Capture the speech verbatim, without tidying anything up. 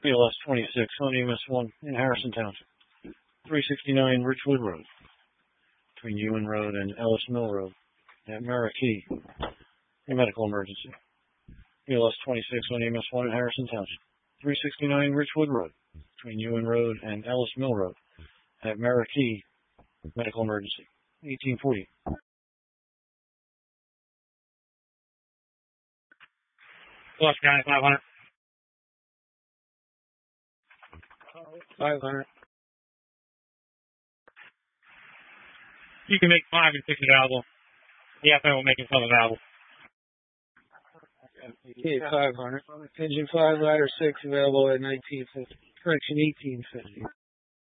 B L S twenty-six on E M S one in Harrison Township. three sixty-nine Richwood Road, between Ewan Road and Ellis Mill Road at Marquee. A medical emergency. B L S twenty-six on E M S one in Harrison Township. three sixty-nine Richwood Road, between Ewan Road and Ellis Mill Road at Marquee. Medical emergency. eighteen forty. Plus County five hundred. five hundred. You can make five and six available. The F M will make some available. Okay, five hundred. Engine five, ladder six available at nineteen fifty. Correction, eighteen fifty.